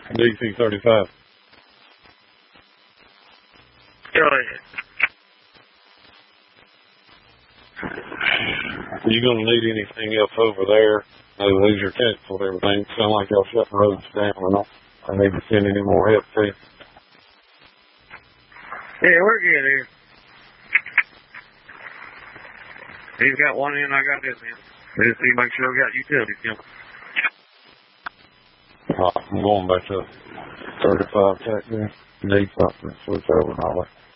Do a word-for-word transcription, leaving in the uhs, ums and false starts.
D C thirty-five. Go ahead. Are you going to need anything else over there? No, these are canceled, everything. Sound like y'all shutting roads down or not. I need to send any more help to you. Yeah, we're good here. He's got one in, I got this in. Let's see, make sure we got utilities coming. Right, I'm going back to thirty-five tech there. Need something, switch over and all that.